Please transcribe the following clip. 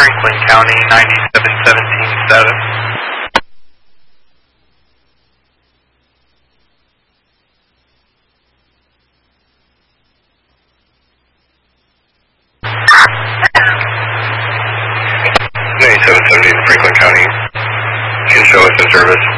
Franklin County, 97177. Franklin County. Can show us in service.